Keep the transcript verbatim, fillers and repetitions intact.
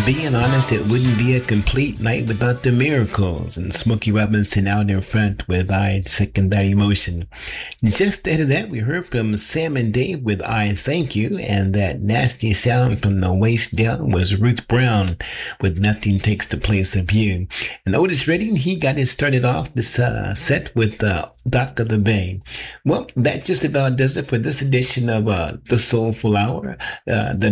Being honest, it wouldn't be a complete night without the miracles. And Smokey Robinson out in front with I Second That Emotion. Just ahead of that, we heard from Sam and Dave with I Thank You. And that nasty sound from the waist down was Ruth Brown with Nothing Takes the Place of You. And Otis Redding, he got it started off this uh, set with uh, Dock of the Bay. Well, that just about does it for this edition of uh, The Soulful Hour. Uh, the